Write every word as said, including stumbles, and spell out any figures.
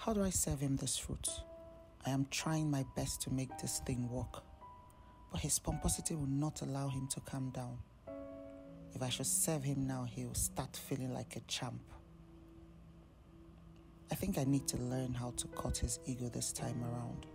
How do I serve him this fruit? I am trying my best to make this thing work, but his pomposity will not allow him to calm down. If I should serve him now, he will start feeling like a champ. I think I need to learn how to cut his ego this time around.